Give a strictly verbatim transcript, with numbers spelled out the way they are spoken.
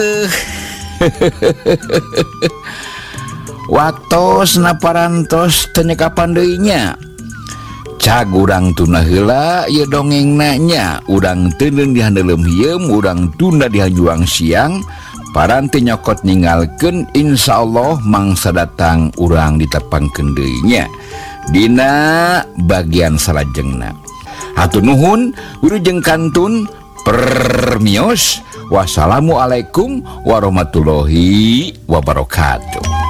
waktu naparantos tenyeka pandainya cag urang tuna heula ya dongeng nanya urang tenen dihandelem hiem urang tunda dihanjuang siang paranti nyokot ningalkeun insyaallah mangsa datang urang ditepangkeun deui nya dina bagian salajengna. Hatur nuhun wilujeng kantun permios. Wassalamualaikum warahmatullahi wabarakatuh.